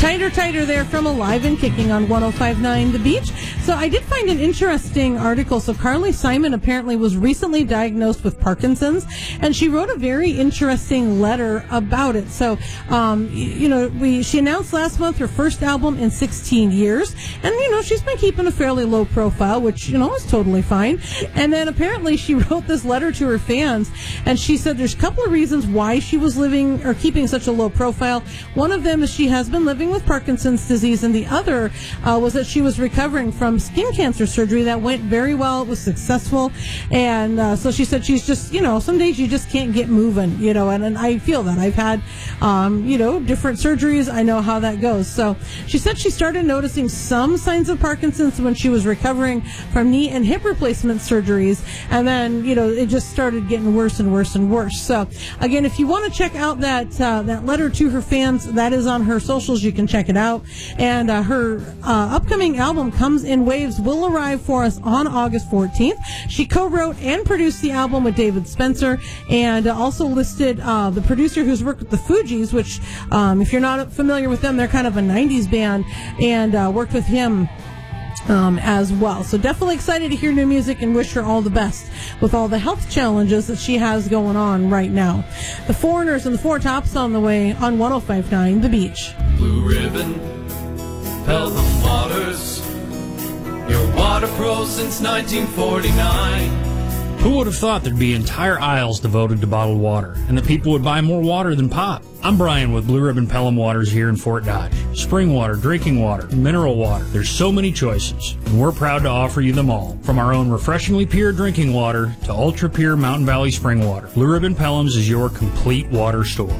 Tighter there from Alive and Kicking on 105.9 The Beach. So I did find an interesting article. So Carly Simon apparently was recently diagnosed with Parkinson's, and she wrote a very interesting letter about it. So, she announced last month her first album in 16 years, and, she's been keeping a fairly low profile, which, is totally fine. And then apparently she wrote this letter to her fans, and she said there's a couple of reasons why she was living or keeping such a low profile. One of them is she has been living with Parkinson's disease, and the other was that she was recovering from skin cancer surgery that went very well. It was successful, and so she said she's just, some days you just can't get moving, and I feel that. I've had, different surgeries. I know how that goes. So she said she started noticing some signs of Parkinson's when she was recovering from knee and hip replacement surgeries, and then, it just started getting worse and worse and worse. So again, if you want to check out that letter to her fans, that is on her socials. You can check it out. And her upcoming album, Comes in Waves, will arrive for us on August 14th. She co-wrote and produced the album with David Spencer, and also listed the producer who's worked with the Fugees, which, if you're not familiar with them, they're kind of a 90s band, and worked with him as well. So definitely excited to hear new music, and wish her all the best with all the health challenges that she has going on right now. The Foreigners and the Four Tops on the way on 105.9 The Beach. Blue Ribbon, Pelham Waters, your water pro since 1949. Who would have thought there'd be entire aisles devoted to bottled water, and that people would buy more water than pop? I'm Brian with Blue Ribbon Pelham Waters here in Fort Dodge. Spring water, drinking water, mineral water. There's so many choices, and we're proud to offer you them all. From our own refreshingly pure drinking water to ultra-pure Mountain Valley spring water, Blue Ribbon Pelham's is your complete water store.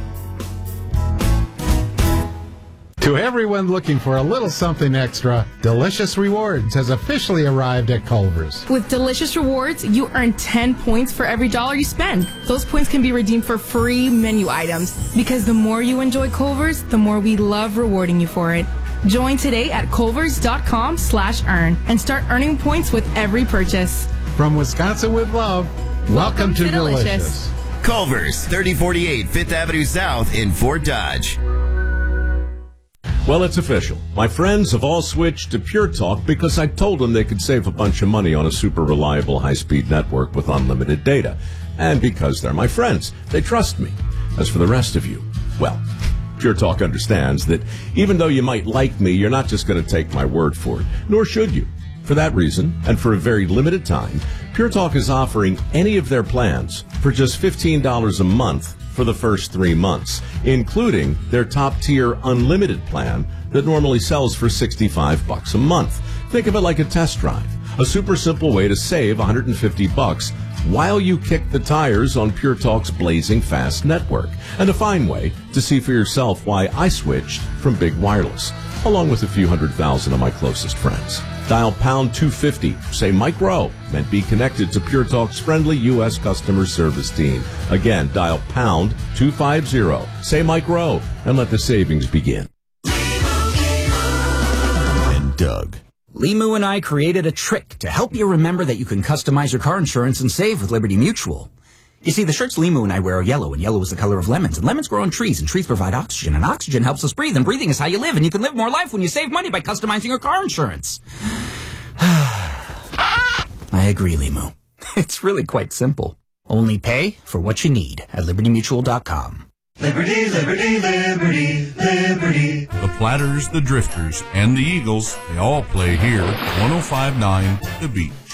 To everyone looking for a little something extra, Delicious Rewards has officially arrived at Culver's. With Delicious Rewards, you earn 10 points for every $1 you spend. Those points can be redeemed for free menu items, because the more you enjoy Culver's, the more we love rewarding you for it. Join today at culvers.com/earn and start earning points with every purchase. From Wisconsin with love, welcome to Delicious. Culver's, 3048 5th Avenue South in Fort Dodge. Well, it's official. My friends have all switched to Pure Talk because I told them they could save a bunch of money on a super reliable high-speed network with unlimited data. And because they're my friends, they trust me. As for the rest of you, well, Pure Talk understands that even though you might like me, you're not just going to take my word for it, nor should you. For that reason, and for a very limited time, Pure Talk is offering any of their plans for just $15 a month for the first 3 months, including their top-tier unlimited plan that normally sells for $65 a month. Think of it like a test drive, a super simple way to save $150 while you kick the tires on Pure Talk's blazing fast network, and a fine way to see for yourself why I switched from Big Wireless, along with a few 100,000 of my closest friends. Dial pound 250, say Mike Rowe, and be connected to Pure Talk's friendly U.S. customer service team. Again, dial pound 250, say Mike Rowe, and let the savings begin. And Doug. Limu and I created a trick to help you remember that you can customize your car insurance and save with Liberty Mutual. You see, the shirts Limu and I wear are yellow, and yellow is the color of lemons, and lemons grow on trees, and trees provide oxygen, and oxygen helps us breathe, and breathing is how you live, and you can live more life when you save money by customizing your car insurance. I agree, Limu. It's really quite simple. Only pay for what you need at LibertyMutual.com. Liberty, liberty, liberty, liberty. The Platters, the Drifters, and the Eagles, they all play here. 105.9 The Beat.